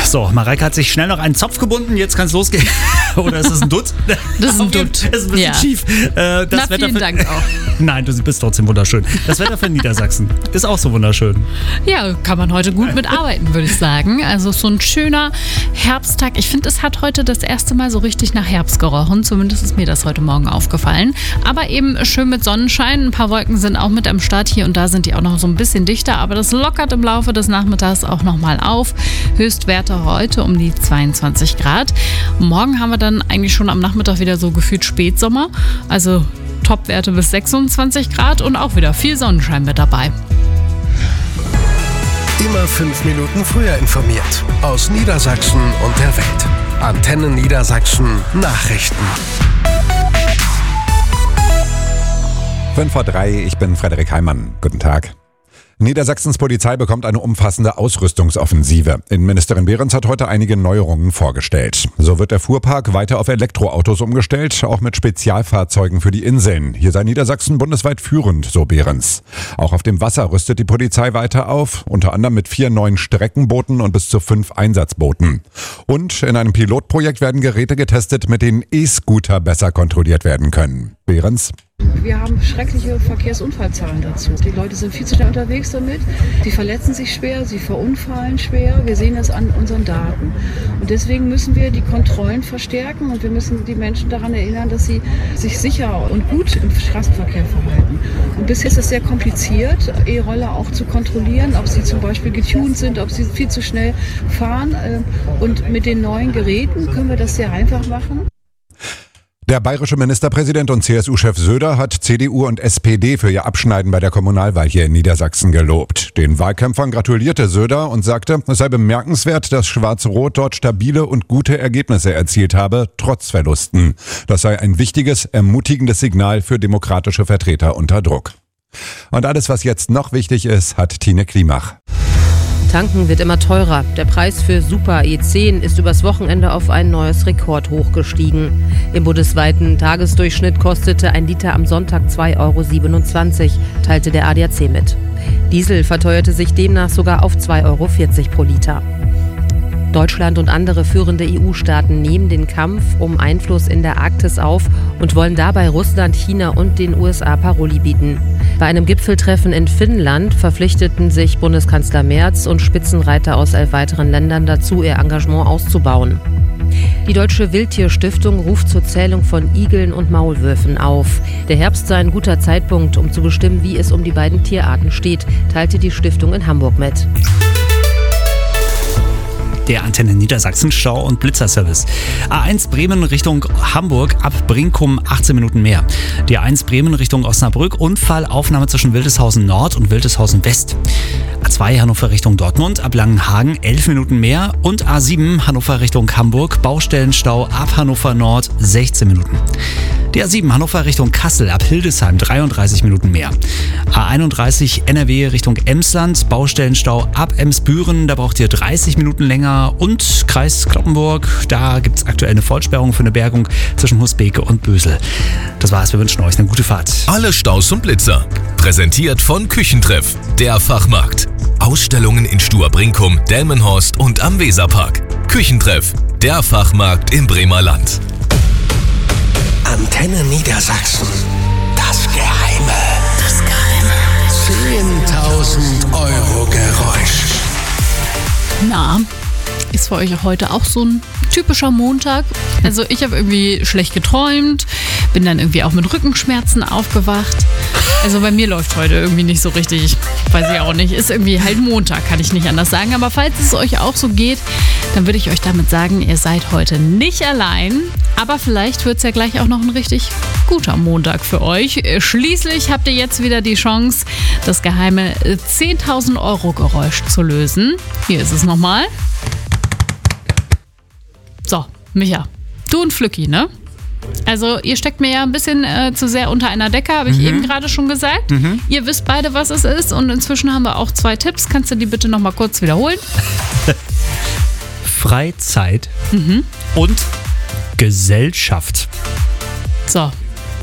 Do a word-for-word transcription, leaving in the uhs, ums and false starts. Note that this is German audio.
So, Mareike hat sich schnell noch einen Zopf gebunden, jetzt kann es losgehen. Oder ist es ein Dutt? Das ist ein Dutt. Das ist ein bisschen ja. schief. Äh, das Na, Wetter vielen für, Dank auch. Nein, du bist trotzdem wunderschön. Das Wetter für Niedersachsen ist auch so wunderschön. Ja, kann man heute gut mitarbeiten, würde ich sagen. Also so ein schöner Herbsttag. Ich finde, es hat heute das erste Mal so richtig nach Herbst gerochen. Zumindest ist mir das heute Morgen aufgefallen. Aber eben schön mit Sonnenschein. Ein paar Wolken sind auch mit am Start. Hier und da sind die auch noch so ein bisschen dichter. Aber das lockert im Laufe des Nachmittags auch nochmal auf. Höchstwerte heute um die zweiundzwanzig Grad. Morgen haben wir dann eigentlich schon am Nachmittag wieder so gefühlt Spätsommer. Also Topwerte bis sechsundzwanzig Grad und auch wieder viel Sonnenschein mit dabei. Immer fünf Minuten früher informiert. Aus Niedersachsen und der Welt. Antenne Niedersachsen Nachrichten. fünf vor drei, ich bin Frederik Heimann. Guten Tag. Niedersachsens Polizei bekommt eine umfassende Ausrüstungsoffensive. Innenministerin Behrens hat heute einige Neuerungen vorgestellt. So wird der Fuhrpark weiter auf Elektroautos umgestellt, auch mit Spezialfahrzeugen für die Inseln. Hier sei Niedersachsen bundesweit führend, so Behrens. Auch auf dem Wasser rüstet die Polizei weiter auf, unter anderem mit vier neuen Streckenbooten und bis zu fünf Einsatzbooten. Und in einem Pilotprojekt werden Geräte getestet, mit denen E-Scooter besser kontrolliert werden können. Behrens: Wir haben schreckliche Verkehrsunfallzahlen dazu. Die Leute sind viel zu schnell unterwegs damit. Sie verletzen sich schwer, sie verunfallen schwer. Wir sehen das an unseren Daten. Und deswegen müssen wir die Kontrollen verstärken und wir müssen die Menschen daran erinnern, dass sie sich sicher und gut im Straßenverkehr verhalten. Und bisher ist es sehr kompliziert, E-Roller auch zu kontrollieren, ob sie zum Beispiel getuned sind, ob sie viel zu schnell fahren. Und mit den neuen Geräten können wir das sehr einfach machen. Der bayerische Ministerpräsident und C S U-Chef Söder hat C D U und S P D für ihr Abschneiden bei der Kommunalwahl hier in Niedersachsen gelobt. Den Wahlkämpfern gratulierte Söder und sagte, es sei bemerkenswert, dass Schwarz-Rot dort stabile und gute Ergebnisse erzielt habe, trotz Verlusten. Das sei ein wichtiges, ermutigendes Signal für demokratische Vertreter unter Druck. Und alles, was jetzt noch wichtig ist, hat Tine Klimach. Tanken wird immer teurer. Der Preis für Super E zehn ist übers Wochenende auf ein neues Rekordhoch gestiegen. Im bundesweiten Tagesdurchschnitt kostete ein Liter am Sonntag zwei Euro siebenundzwanzig, teilte der A D A C mit. Diesel verteuerte sich demnach sogar auf zwei Euro vierzig pro Liter. Deutschland und andere führende E U-Staaten nehmen den Kampf um Einfluss in der Arktis auf und wollen dabei Russland, China und den U S A Paroli bieten. Bei einem Gipfeltreffen in Finnland verpflichteten sich Bundeskanzler Merz und Spitzenreiter aus elf weiteren Ländern dazu, ihr Engagement auszubauen. Die Deutsche Wildtierstiftung ruft zur Zählung von Igeln und Maulwürfen auf. Der Herbst sei ein guter Zeitpunkt, um zu bestimmen, wie es um die beiden Tierarten steht, teilte die Stiftung in Hamburg mit. Der Antenne Niedersachsen Stau- und Blitzerservice. A eins Bremen Richtung Hamburg ab Brinkum achtzehn Minuten mehr. Die A eins Bremen Richtung Osnabrück Unfallaufnahme zwischen Wildeshausen Nord und Wildeshausen West. A zwei Hannover Richtung Dortmund ab Langenhagen elf Minuten mehr und A sieben Hannover Richtung Hamburg Baustellenstau ab Hannover Nord sechzehn Minuten. Die A sieben Hannover Richtung Kassel ab Hildesheim dreiunddreißig Minuten mehr. A einunddreißig N R W Richtung Emsland Baustellenstau ab Emsbüren, da braucht ihr dreißig Minuten länger. Und Kreis Cloppenburg, da gibt es aktuell eine Vollsperrung für eine Bergung zwischen Husbeke und Bösel. Das war's, wir wünschen euch eine gute Fahrt. Alle Staus und Blitzer. Präsentiert von Küchentreff, der Fachmarkt. Ausstellungen in Stur-Brinkum, Delmenhorst und am Weserpark. Küchentreff, der Fachmarkt im Bremer Land. Antenne Niedersachsen. Das Geheime. Das Geheime. zehntausend Euro Geräusch. Na, ist für euch heute auch so ein typischer Montag? Also ich habe irgendwie schlecht geträumt, bin dann irgendwie auch mit Rückenschmerzen aufgewacht. Also bei mir läuft heute irgendwie nicht so richtig, weiß ich auch nicht. Ist irgendwie halt Montag, kann ich nicht anders sagen. Aber falls es euch auch so geht, dann würde ich euch damit sagen, ihr seid heute nicht allein. Aber vielleicht wird es ja gleich auch noch ein richtig guter Montag für euch. Schließlich habt ihr jetzt wieder die Chance, das geheime zehntausend Euro Geräusch zu lösen. Hier ist es nochmal. So, Micha, du und Flücki, ne? Also ihr steckt mir ja ein bisschen äh, zu sehr unter einer Decke, habe ich mhm. eben gerade schon gesagt. Mhm. Ihr wisst beide, was es ist und inzwischen haben wir auch zwei Tipps. Kannst du die bitte nochmal kurz wiederholen? Freizeit mhm. und Gesellschaft. So,